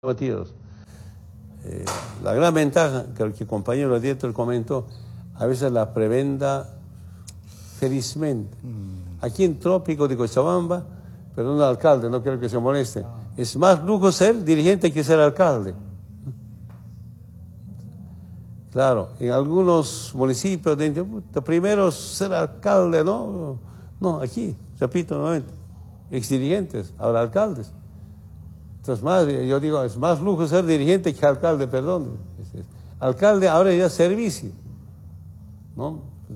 batidos. La gran ventaja, que el compañero director comentó, a veces la prebenda felizmente. Aquí en Trópico de Cochabamba, perdón al alcalde, no quiero que se moleste, es más lujo ser dirigente que ser alcalde. Claro, en algunos municipios, primero ser alcalde, no, aquí, repito nuevamente, exdirigentes, ahora alcaldes. Entonces, yo digo, es más lujo ser dirigente que alcalde, perdón. Alcalde ahora ya es servicio, ¿no?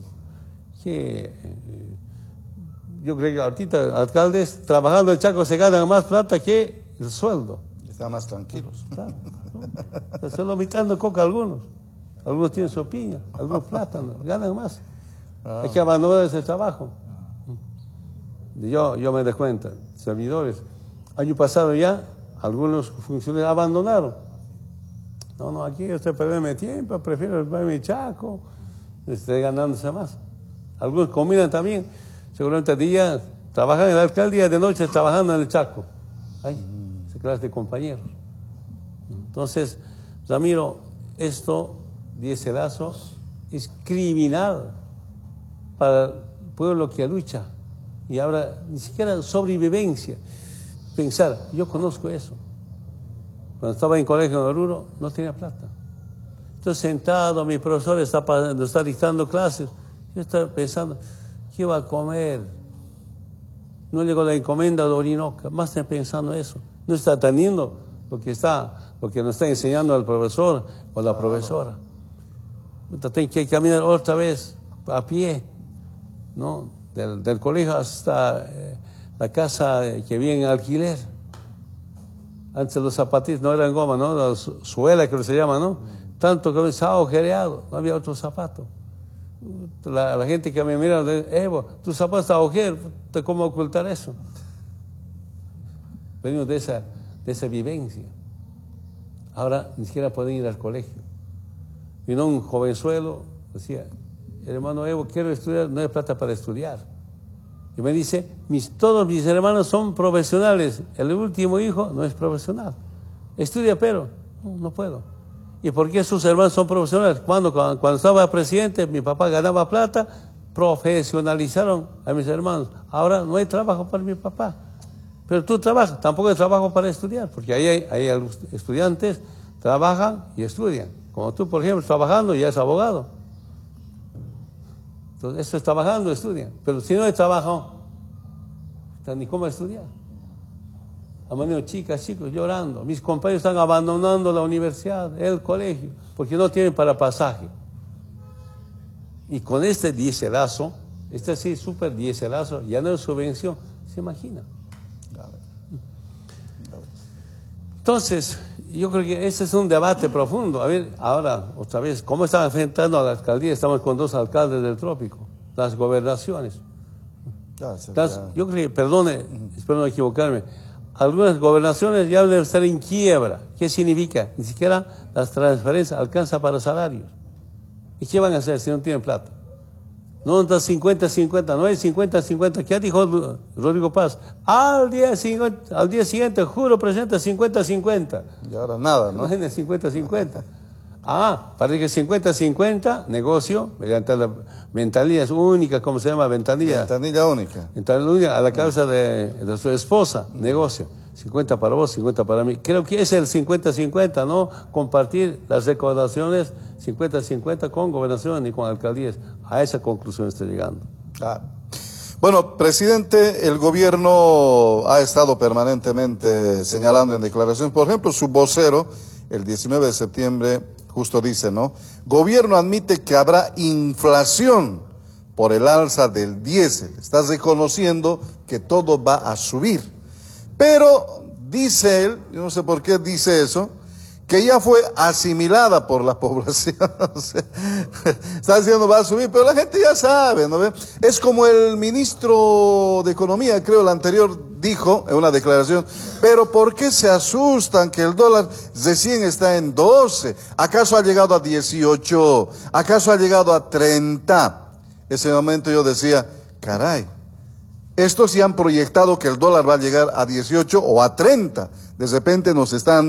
Yo creo que ahorita alcaldes trabajando en Chaco se ganan más plata que el sueldo. Están más tranquilos. Claro, ¿no? Están vomitando coca algunos. Algunos tienen su piña, algunos plátanos, ganan más. Hay que abandonar ese trabajo. Yo me doy cuenta, servidores. Año pasado ya algunos funcionarios abandonaron. No, aquí estoy perdiendo tiempo, prefiero irme Chaco, estoy ganándose más. Algunos combinan también, seguramente día trabajan en la alcaldía, de noche trabajando en el Chaco. Ahí, se clase de compañeros. Entonces, Ramiro, esto, dieselazo, es criminal para el pueblo que lucha. Y ahora, ni siquiera sobrevivencia. Pensar, yo conozco eso. Cuando estaba en colegio en Oruro, no tenía plata. Estoy sentado, mi profesor está dictando clases. Yo estaba pensando, ¿qué iba a comer? No llegó la encomienda de Orinoca, más está pensando eso. No está teniendo lo que nos está enseñando el profesor o la profesora. Tengo que caminar otra vez a pie, ¿no? Del colegio hasta la casa que viene en alquiler. Antes los zapatillos no eran goma, ¿no? La suela que se llama, ¿no? Tanto que estaba agujereado, no había otro zapato. La gente que me mira dice, Evo, tu zapato está agujereado, ¿cómo ocultar eso? Venimos de esa vivencia. Ahora ni siquiera pueden ir al colegio. Vino un jovenzuelo, decía, hermano Evo, quiero estudiar, no hay plata para estudiar. Y me dice, todos mis hermanos son profesionales, el último hijo no es profesional. Estudia, pero no puedo. ¿Y por qué sus hermanos son profesionales? Cuando estaba presidente, mi papá ganaba plata, profesionalizaron a mis hermanos. Ahora no hay trabajo para mi papá. Pero tú trabajas, tampoco hay trabajo para estudiar, porque hay estudiantes trabajan y estudian. Como tú, por ejemplo, trabajando y ya es abogado. Entonces, esto es trabajando, estudian. Pero si no hay trabajo, ni cómo estudiar. Han venido chicos llorando. Mis compañeros están abandonando la universidad, el colegio, porque no tienen para pasaje. Y con este dieselazo, este sí, súper dieselazo, ya no es subvención, se imagina. Entonces, yo creo que ese es un debate profundo. A ver, ahora, otra vez, ¿cómo están enfrentando a la alcaldía? Estamos con 2 alcaldes del Trópico, las gobernaciones. Yo creo que, perdone, espero no equivocarme, algunas gobernaciones ya deben estar en quiebra. ¿Qué significa? Ni siquiera las transferencias alcanzan para salarios. ¿Y qué van a hacer si no tienen plata? No está 50-50, no hay 50-50. ¿Qué dijo Rodrigo Paz? Al día siguiente, juro, presidente, 50-50. Y ahora nada, ¿no? No es 50-50. Parece que 50-50, negocio, mediante la ventanilla única, ¿cómo se llama? Ventanilla única. Ventanilla única a la causa de su esposa, negocio. 50 para vos, 50 para mí. Creo que es el 50-50, ¿no? Compartir las recaudaciones 50-50 con gobernaciones y con alcaldías. A esa conclusión estoy llegando. Bueno, presidente, el gobierno ha estado permanentemente señalando en declaraciones, por ejemplo, su vocero, el 19 de septiembre, justo dice, ¿no? Gobierno admite que habrá inflación por el alza del diésel. Está reconociendo que todo va a subir. Pero dice él, yo no sé por qué dice eso, que ya fue asimilada por la población. O sea, está diciendo va a subir, pero la gente ya sabe, ¿no ve? Es como el ministro de Economía, creo el anterior, dijo en una declaración, pero ¿por qué se asustan que el dólar recién está en 12? ¿Acaso ha llegado a 18? ¿Acaso ha llegado a 30? Ese momento yo decía, caray, estos sí han proyectado que el dólar va a llegar a 18 o a 30. De repente nos están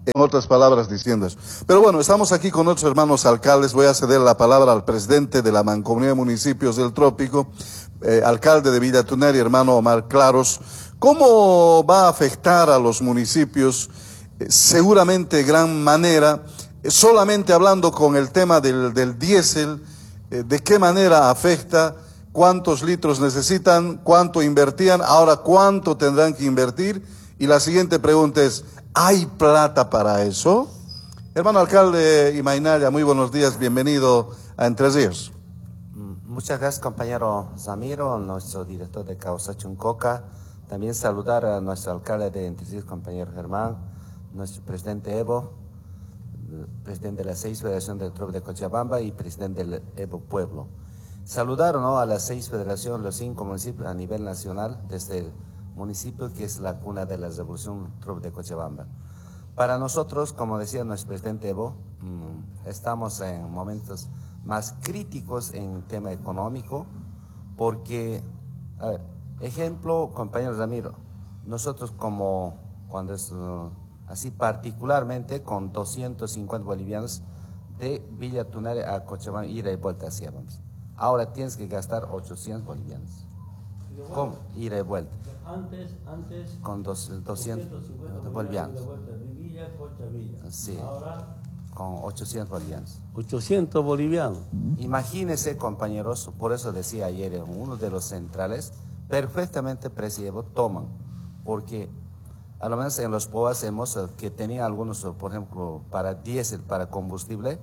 En otras palabras, diciendo eso. Pero bueno, estamos aquí con otros hermanos alcaldes. Voy a ceder la palabra al presidente de la Mancomunidad de Municipios del Trópico, alcalde de Villa Tunari, hermano Omar Claros. ¿Cómo va a afectar a los municipios? Seguramente de gran manera. Solamente hablando con el tema del diésel, ¿de qué manera afecta? ¿Cuántos litros necesitan? ¿Cuánto invertían? Ahora, ¿cuánto tendrán que invertir? Y la siguiente pregunta es, ¿hay plata para eso? Hermano alcalde Imainaya, muy buenos días, bienvenido a Entre Ríos. Muchas gracias, compañero Zamiro, nuestro director de Causa Chuncoca. También saludar a nuestro alcalde de Entre Ríos, compañero Germán, nuestro presidente Evo, presidente de la 6 Federación del Trop de Cochabamba y presidente del Evo Pueblo. Saludar, ¿no?, a las 6 federaciones, los 5 municipios a nivel nacional, desde el municipio que es la cuna de la revolución Trop de Cochabamba. Para nosotros, como decía nuestro presidente Evo, estamos en momentos más críticos en tema económico, porque, a ver, ejemplo, compañero Ramiro, nosotros cuando es así particularmente con 250 bolivianos de Villa Tunari a Cochabamba, ida y vuelta hacíamos. Ahora tienes que gastar 800 bolivianos. ¿Cómo? Ida y vuelta. Antes con 200 bolivianos. Sí, Ahora con 800 bolivianos. 800 bolivianos. Imagínense, compañeros, por eso decía ayer en uno de los centrales, perfectamente Presidevo toman, porque a lo menos en los POAS hemos que tenían algunos, por ejemplo, para diésel, para combustible,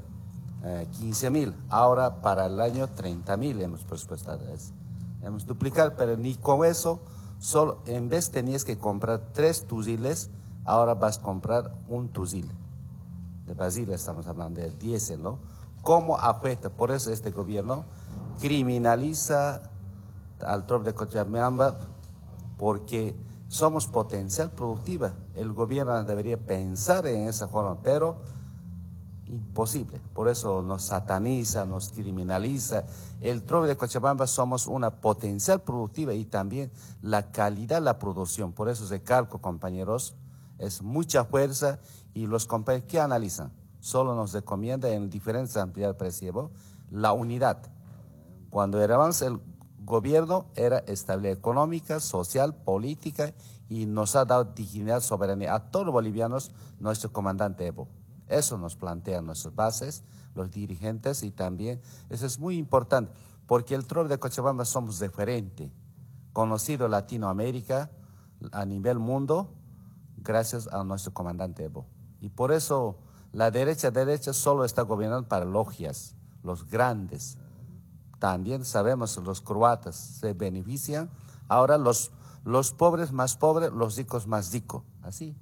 15.000, ahora para el año 30.000 hemos presupuestado. Hemos duplicado, pero ni con eso, solo en vez tenías que comprar 3 tusiles, ahora vas a comprar un tusil. De Brasilia estamos hablando del diésel, ¿no? ¿Cómo afecta? Por eso este gobierno criminaliza al Trop de Cochabamba, porque somos potencial productiva. El gobierno debería pensar en esa forma, pero imposible. Por eso nos sataniza, nos criminaliza. El Trop de Cochabamba somos una potencial productiva y también la calidad de la producción. Por eso recalco, compañeros, es mucha fuerza y los compañeros que analizan solo nos recomienda en diferentes ampliadas presidevo la unidad. Cuando éramos el gobierno era estabilidad económica, social, política y nos ha dado dignidad, soberanía a todos los bolivianos, nuestro comandante Evo. Eso nos plantean nuestras bases, los dirigentes y también, eso es muy importante, porque el Trop de Cochabamba somos referente, conocido en Latinoamérica, a nivel mundo, gracias a nuestro comandante Evo. Y por eso la derecha solo está gobernando para logias, los grandes. También sabemos los croatas se benefician, ahora los pobres más pobres, los ricos más ricos, así.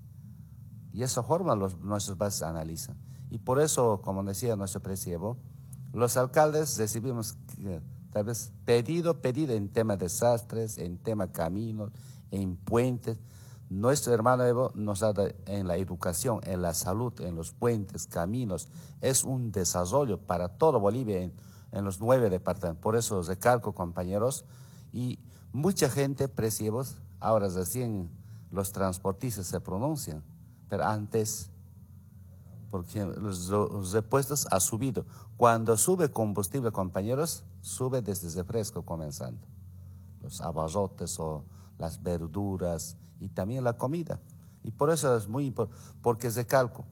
Y esa forma nuestros bases analizan. Y por eso, como decía nuestro presidente, los alcaldes recibimos tal vez pedido en tema de desastres, en tema caminos, en puentes. Nuestro hermano Evo nos ha dado en la educación, en la salud, en los puentes, caminos. Es un desarrollo para todo Bolivia en los 9 departamentos. Por eso recalco, compañeros, y mucha gente, presidentes, ahora recién los transportistas se pronuncian, pero antes, porque los repuestos ha subido. Cuando sube combustible, compañeros, sube desde refresco comenzando. Los abarrotes o las verduras y también la comida. Y por eso es muy importante, porque recalco,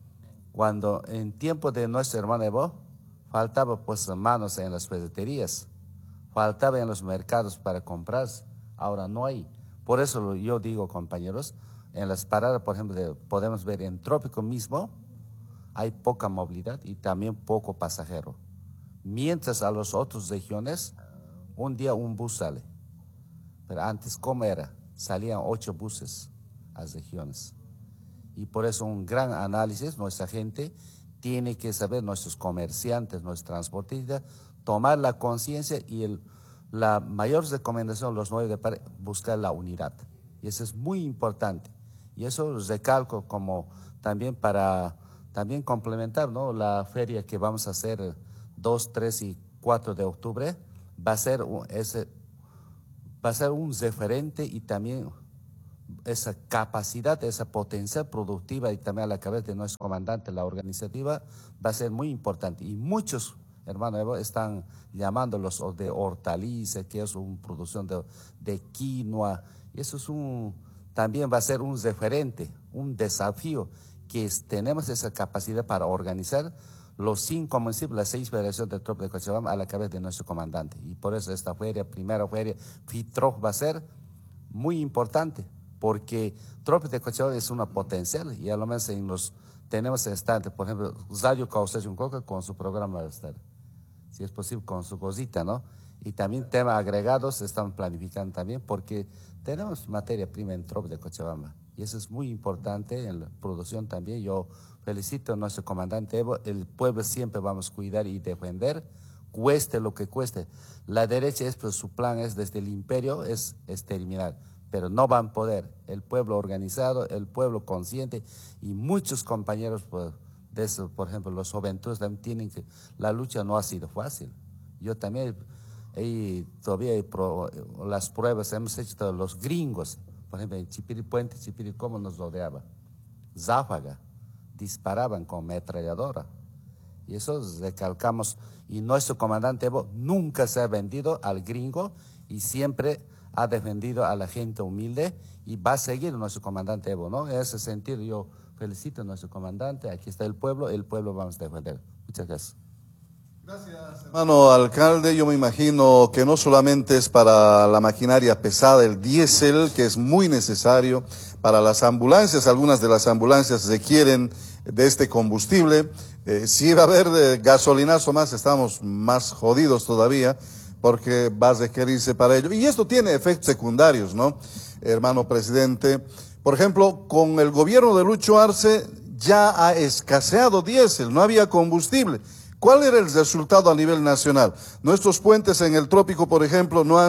cuando en tiempo de nuestro hermano Evo, faltaba pues manos en las ferreterías, faltaba en los mercados para comprar, ahora no hay. Por eso yo digo, compañeros, en las paradas, por ejemplo, podemos ver en Trópico mismo, hay poca movilidad y también poco pasajero. Mientras a las otras regiones, un día un bus sale. Pero antes, ¿cómo era? Salían 8 buses a las regiones. Y por eso un gran análisis, nuestra gente tiene que saber, nuestros comerciantes, nuestros transportistas, tomar la conciencia y la mayor recomendación, los 9 de buscar la unidad. Y eso es muy importante. Y eso recalco como también para también complementar, ¿no? La feria que vamos a hacer 2, 3 y 4 de octubre va a ser un referente y también esa capacidad, esa potencial productiva y también a la cabeza de nuestro comandante, la organizativa, va a ser muy importante. Y muchos, hermano Evo, están llamándolos de hortalizas, que es una producción de quinoa. Y eso es también va a ser un referente, un desafío, que tenemos esa capacidad para organizar los 5 municipios, las 6 federaciones del Trópico de Cochabamba a la cabeza de nuestro comandante. Y por eso esta feria, primera feria, FITROC, va a ser muy importante, porque Trópico de Cochabamba es una potencial, y a lo menos tenemos estantes, por ejemplo, Radio Causación Coca con su programa de estar, si es posible con su cosita, ¿no? Y también temas agregados se están planificando también, porque tenemos materia prima en Trópico de Cochabamba, y eso es muy importante en la producción también. Yo felicito a nuestro comandante Evo, el pueblo siempre vamos a cuidar y defender, cueste lo que cueste. La derecha pues, su plan es desde el imperio, es exterminar, pero no van a poder. El pueblo organizado, el pueblo consciente, y muchos compañeros pues, de eso, por ejemplo, los juventudes también tienen que, la lucha no ha sido fácil. Yo también, todavía las pruebas hemos hecho todos los gringos, por ejemplo, en Chipiri Puente, Chipiri, ¿cómo nos rodeaba? Záfaga, disparaban con ametralladora. Y eso recalcamos. Y nuestro comandante Evo nunca se ha vendido al gringo y siempre ha defendido a la gente humilde, y va a seguir nuestro comandante Evo, ¿no? En ese sentido yo felicito a nuestro comandante. Aquí está el pueblo vamos a defender. Muchas gracias. Gracias, hermano alcalde. Yo me imagino que no solamente es para la maquinaria pesada, el diésel, que es muy necesario para las ambulancias. Algunas de las ambulancias requieren de este combustible. Si va a haber gasolinazo más, estamos más jodidos todavía, porque va a requerirse para ello. Y esto tiene efectos secundarios, ¿no, hermano presidente? Por ejemplo, con el gobierno de Lucho Arce ya ha escaseado diésel, no había combustible. ¿Cuál era el resultado a nivel nacional? Nuestros puentes en el trópico, por ejemplo, no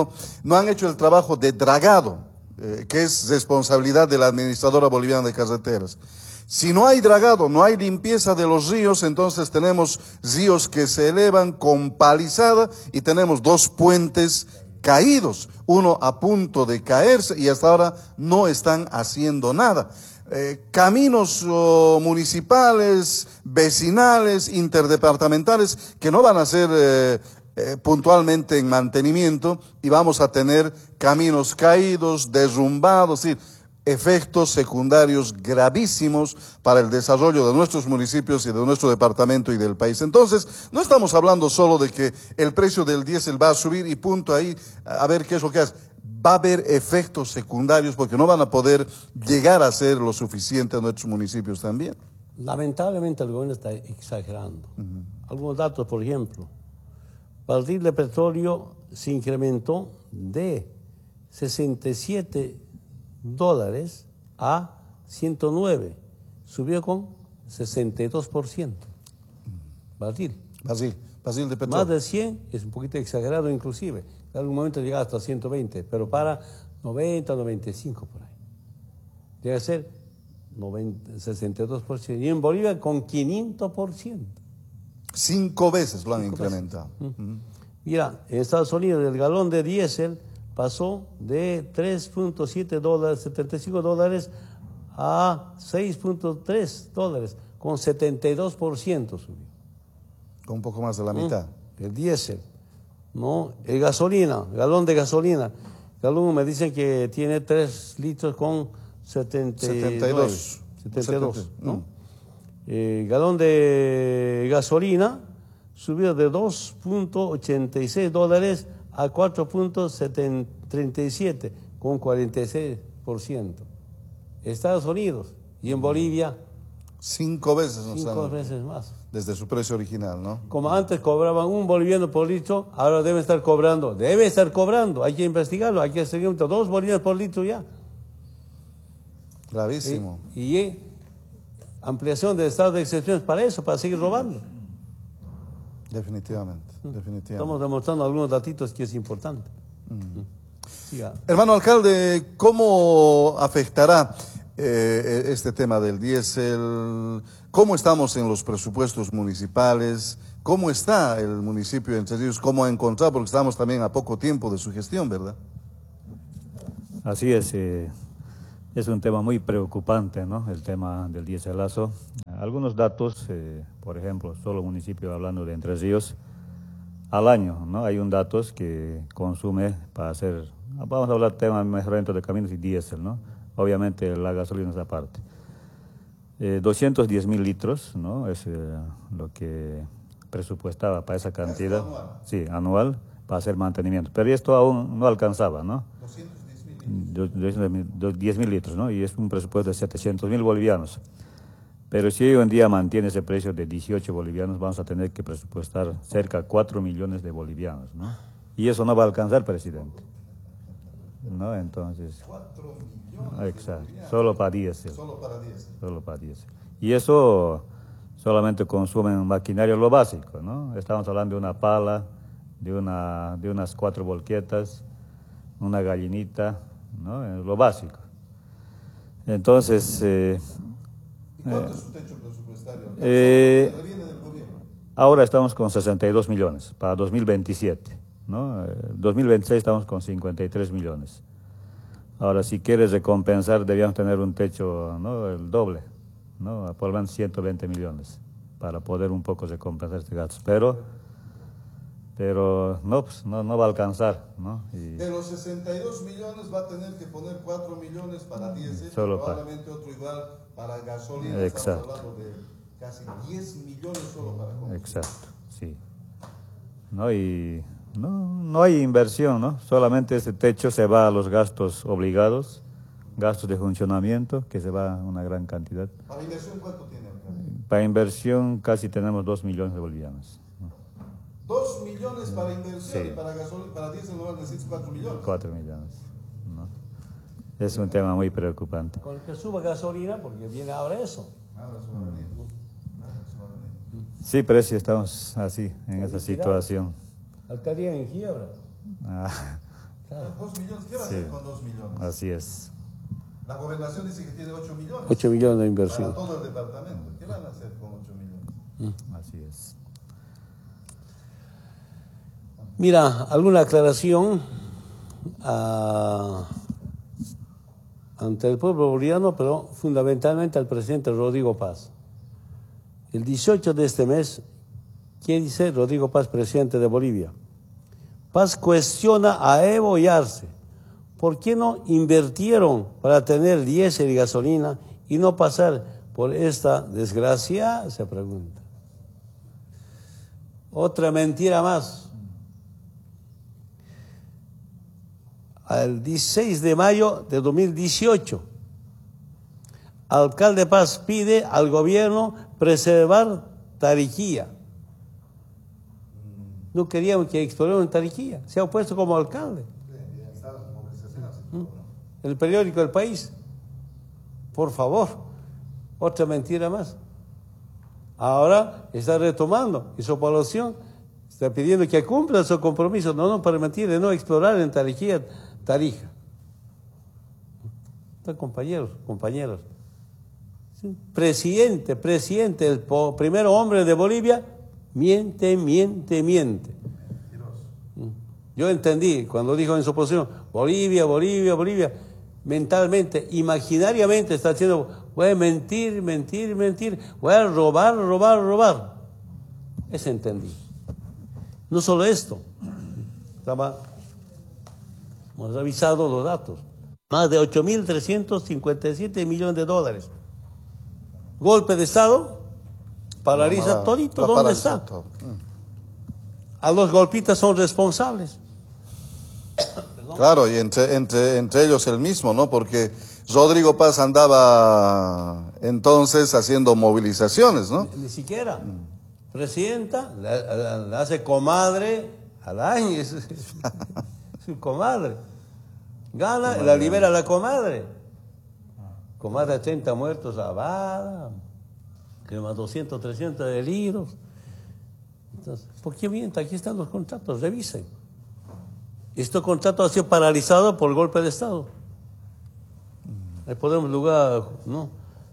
han hecho el trabajo de dragado, que es responsabilidad de la administradora boliviana de carreteras. Si no hay dragado, no hay limpieza de los ríos, entonces tenemos ríos que se elevan con palizada y tenemos 2 puentes caídos, uno a punto de caerse, y hasta ahora no están haciendo nada. Caminos municipales, vecinales, interdepartamentales, que no van a ser puntualmente en mantenimiento, y vamos a tener caminos caídos, derrumbados, es decir, efectos secundarios gravísimos para el desarrollo de nuestros municipios y de nuestro departamento y del país. Entonces, no estamos hablando solo de que el precio del diésel va a subir y punto ahí, a ver qué es lo que hace. Va a haber efectos secundarios, porque no van a poder llegar a ser lo suficiente a nuestros municipios también. Lamentablemente el gobierno está exagerando. Algunos datos, por ejemplo, el barril de petróleo se incrementó de $67 a 109, subió con 62%. Barril de petróleo. Más de 100 es un poquito exagerado inclusive. En algún momento llega hasta 120, pero para 90, 95 por ahí. Llega a ser 62%. Y en Bolivia con 500%. 5 veces lo han incrementado. Mira, en Estados Unidos el galón de diésel pasó de $3.7, 75 dólares, a $6.3, con 72% subió. Con un poco más de la mitad. El diésel, ¿no? El gasolina, galón de gasolina. Galón me dicen que tiene 3 litros con 72, ¿no? Galón de gasolina subió de $2.86 a 4.37, con 46%. Estados Unidos y en Bolivia 5 veces, 5 veces más. Desde su precio original, ¿no? Como antes cobraban $1 boliviano por litro, ahora debe estar cobrando, hay que investigarlo, hay que seguir $2 bolivianos por litro ya. Gravísimo. Y ampliación del estado de excepción para eso, para seguir robando. Definitivamente. Estamos demostrando algunos datitos que es importante. Hermano alcalde, ¿cómo afectará este tema del diésel? ¿Cómo estamos en los presupuestos municipales? ¿Cómo está el municipio de Entre Ríos? ¿Cómo ha encontrado? Porque estamos también a poco tiempo de su gestión, ¿verdad? Así es. Es un tema muy preocupante, ¿no? El tema del diéselazo. Algunos datos, por ejemplo, solo municipio hablando de Entre Ríos, al año, ¿no? Hay un datos que consume para hacer, vamos a hablar tema de mejoramiento de caminos y diésel, ¿no? Obviamente la gasolina es aparte. 210.000 litros, ¿no? Es lo que presupuestaba para esa cantidad. Anual. Sí, anual, para hacer mantenimiento. Pero esto aún no alcanzaba, ¿no? 10.000 litros, ¿no? Y es un presupuesto de 700.000 bolivianos. Pero si hoy en día mantiene ese precio de 18 bolivianos, vamos a tener que presupuestar cerca de 4 millones de bolivianos, ¿no? Y eso no va a alcanzar, presidente, ¿no? Entonces... 4 millones. Exacto, solo para diésel. Solo para diésel. Solo para diésel. Y eso solamente consumen maquinaria, lo básico, ¿no? Estamos hablando de una pala, de unas 4 volquetas, una gallinita, ¿no? Lo básico. Entonces... ¿Y cuánto es su techo presupuestario? eh, ¿Qué viene del gobierno? Ahora estamos con 62 millones para 2027, ¿no? 2026 estamos con 53 millones. Ahora, si quieres recompensar, debíamos tener un techo, ¿no? El doble, ¿no? Por lo menos 120 millones para poder un poco recompensar este gasto. Pero no, pues, no va a alcanzar, ¿no? Y De los 62 millones va a tener que poner 4 millones para diésel, Solo probablemente otro igual para gasolina. Exacto. Estamos hablando de casi 10 millones solo para combustible. exacto, sí. ¿No? Y no hay inversión, ¿no? Solamente ese techo se va a los gastos obligados, gastos de funcionamiento, que se va una gran cantidad. ¿Para inversión cuánto tiene, alcalde? Para inversión casi tenemos 2 millones de bolivianos, ¿no? 2 millones para inversión Sí. y para gasolina, para diésel no necesitas 4 millones. 4 millones, ¿no? Es un tema muy preocupante. Con que suba gasolina, porque viene ahora eso. Ahora se va a venir. Ahora se va a venir. Sí, pero sí estamos así, en esa situación. Alcaldía en quiebra. Ah, Claro. 2 millones, ¿qué va a Sí. hacer con 2 millones? así es. La gobernación dice que tiene 8 millones. 8 millones de Para inversión. todo el departamento. ¿Qué van a hacer con 8 millones? Así es. Mira, alguna aclaración ante el pueblo boliviano, pero fundamentalmente al presidente Rodrigo Paz. El 18 de este mes, ¿qué dice Rodrigo Paz, presidente de Bolivia? Paz cuestiona a Evo y Arce. ¿Por qué no invirtieron para tener diésel y gasolina y no pasar por esta desgracia? Se pregunta. Otra mentira más. Al 16 de mayo de 2018, alcalde Paz pide al gobierno preservar Tariquía. No queríamos que exploraran Tariquía, se ha opuesto como alcalde. En el periódico El País. Por favor, otra mentira más. Ahora está retomando y su población está pidiendo que cumpla su compromiso, no permitir de no explorar en Tarija. Están compañeros. Sí. Presidente, el primer hombre de Bolivia, miente. Yo entendí cuando dijo en su posición, Bolivia, mentalmente, imaginariamente está diciendo, voy a mentir, voy a robar. Eso entendí. No solo esto, hemos revisado los datos, más de 8.357 millones de dólares. Golpe de Estado, paraliza todito, ¿dónde está? A los golpistas son responsables. Claro, y entre ellos el mismo, ¿no? Porque Rodrigo Paz andaba entonces haciendo movilizaciones, ¿no? Ni siquiera. Presidenta, le hace comadre al año, es su comadre. Gana, la libera la comadre. Comadre 30 muertos, lavada, que más 200, 300 heridos. Entonces, ¿por qué mienta? Aquí están los contratos, revisen. Este contrato ha sido paralizado por el golpe de Estado. Ahí podemos lugar, ¿no?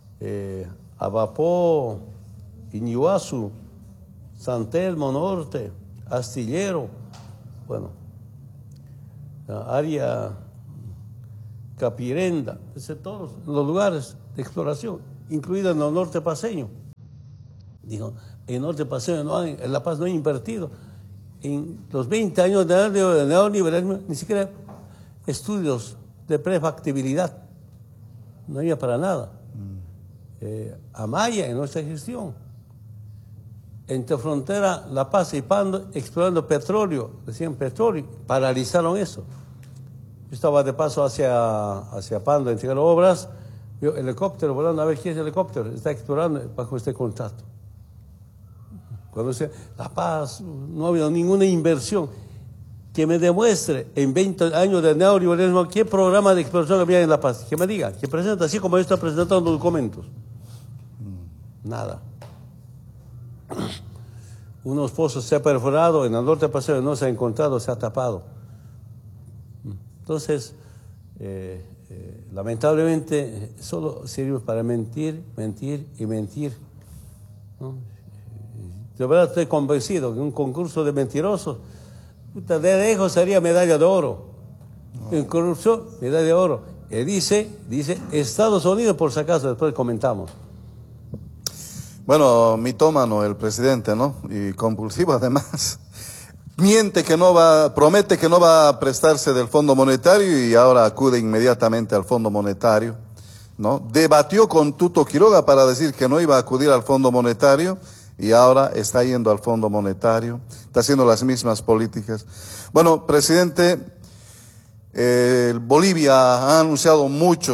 Abapó, Iñuazu, San Telmo Norte, Astillero, bueno, área Capirenda, desde todos los lugares de exploración, incluido en el norte paseño. Digo, en el norte paseño en La Paz no han invertido. En los 20 años de neoliberalismo, ni siquiera estudios de prefactibilidad. No había para nada. Amaya en nuestra gestión. Entre frontera La Paz y Pando, explorando petróleo, decían petróleo, paralizaron eso. Yo estaba de paso hacia Pando, entregando obras, vio helicóptero volando, a ver quién es el helicóptero, está explorando bajo este contrato. Cuando dice La Paz, no ha habido ninguna inversión que me demuestre en 20 años de neoliberalismo qué programa de exploración había en La Paz. Que me diga, que presenta así como yo estoy presentando los documentos. Nada. Unos pozos se han perforado, en el norte paseo no se ha encontrado, se ha tapado. Entonces, lamentablemente, solo sirve para mentir, mentir y mentir, ¿no? De verdad estoy convencido que un concurso de mentirosos, de lejos sería medalla de oro. En corrupción, medalla de oro. Dice Estados Unidos, por si acaso, después comentamos. Bueno, mitómano el presidente, ¿no? Y compulsivo además. Promete que no va a prestarse del Fondo Monetario y ahora acude inmediatamente al Fondo Monetario, ¿no? Debatió con Tuto Quiroga para decir que no iba a acudir al Fondo Monetario y ahora está yendo al Fondo Monetario, está haciendo las mismas políticas. Bueno, presidente, Bolivia ha anunciado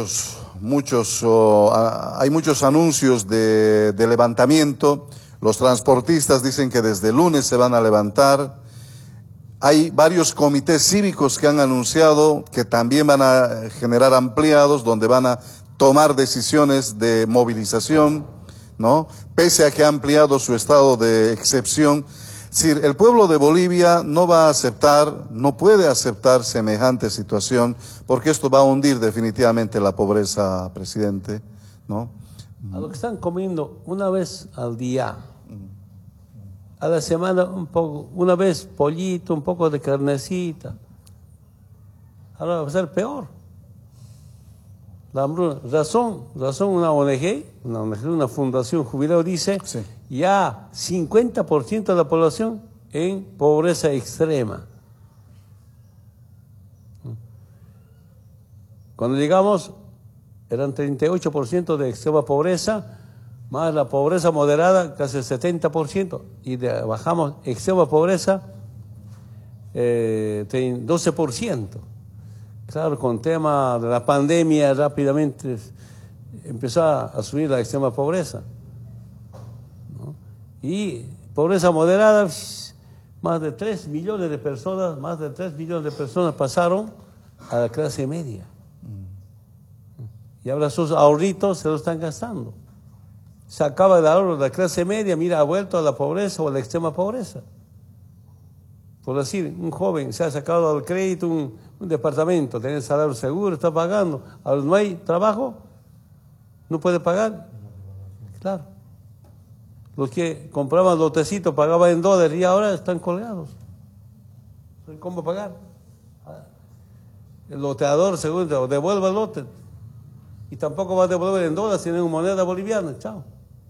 hay muchos anuncios de levantamiento. Los transportistas dicen que desde el lunes se van a levantar. Hay varios comités cívicos que han anunciado que también van a generar ampliados, donde van a tomar decisiones de movilización, ¿no? Pese a que ha ampliado su estado de excepción. Es decir, el pueblo de Bolivia no va a aceptar, no puede aceptar semejante situación, porque esto va a hundir definitivamente la pobreza, presidente, ¿no? A lo que están comiendo una vez al día, a la semana una vez pollito, un poco de carnecita. Ahora va a ser peor. La hambruna. Razón, una ONG, una fundación jubilada dice, sí, ya 50% de la población en pobreza extrema. Cuando llegamos, eran 38% de extrema pobreza, más la pobreza moderada, casi el 70%, y bajamos extrema pobreza, 12%. Claro, con tema de la pandemia rápidamente empezó a subir la extrema pobreza, ¿no? Y pobreza moderada, más de 3 millones de personas pasaron a la clase media. Y ahora sus ahorritos se los están gastando. Se acaba el ahorro de la clase media, mira, ha vuelto a la pobreza o a la extrema pobreza. Por decir, un joven se ha sacado al crédito un departamento, tiene salario seguro, está pagando. Ahora no hay trabajo, no puede pagar. Claro. Los que compraban lotecitos pagaban en dólares y ahora están colgados. ¿Cómo pagar? El loteador, seguro, devuelve el lote. Y tampoco va a devolver en dólares, sino en moneda boliviana. Chao.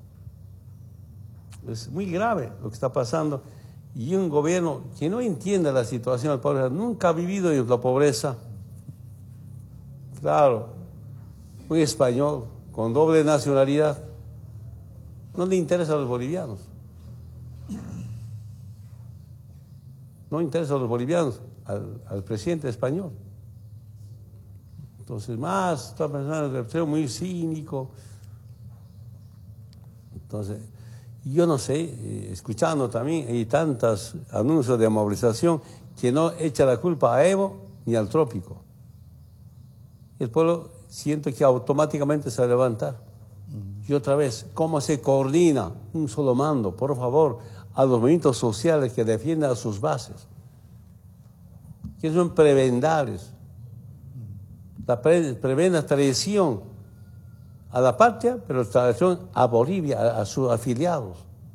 Es muy grave lo que está pasando. Y un gobierno que no entiende la situación de la pobreza, nunca ha vivido en la pobreza. Claro, un español con doble nacionalidad, no le interesa a los bolivianos. No interesa a los bolivianos, al presidente español. Entonces, más, está pensando muy cínico. Entonces, yo no sé, escuchando también, hay tantos anuncios de movilización que no echa la culpa a Evo ni al trópico. El pueblo siento que automáticamente se va a levantar. Y otra vez, ¿cómo se coordina un solo mando? Por favor, a los movimientos sociales que defiendan a sus bases, que son prebendables. La prebenda traición a la patria, pero traición a Bolivia, a sus afiliados.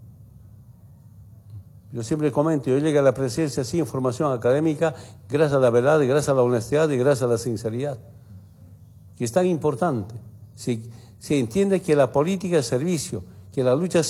Yo siempre comento, yo llegué a la presidencia sin formación académica, gracias a la verdad, y gracias a la honestidad y gracias a la sinceridad. que es tan importante. Se entiende que la política es servicio, que la lucha